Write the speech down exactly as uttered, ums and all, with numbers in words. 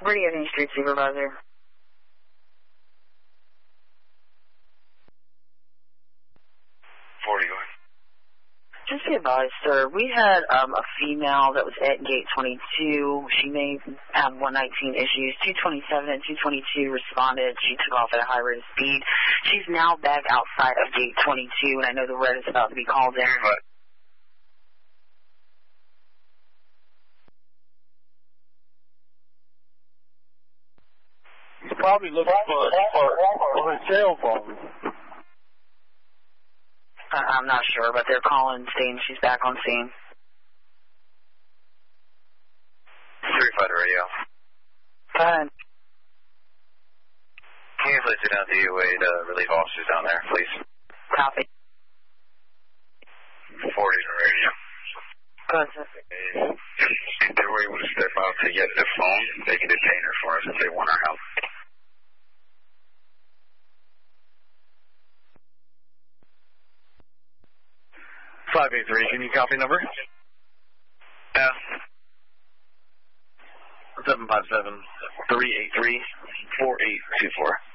Brittany Street Supervisor. forty, go ahead. Just be advised, sir, we had um, a female that was at gate twenty-two. She may have one nineteen issues. two twenty-seven and two twenty-two responded. She took off at a high rate of speed. She's now back outside of gate twenty-two, and I know the red is about to be called in. But he's probably looking for, for, for his cell phone. I'm not sure, but they're calling, saying she's back on scene. three five radio. Go ahead. Can you please sit down to you, Wade, uh, relief officers down there, please? Copy. forty radio. Go ahead, sir. If they were able to step out to get the phone, they can detain her for us if they want our help. five eight three, can you copy number? Yeah. seven five seven, three eight three, four eight two four.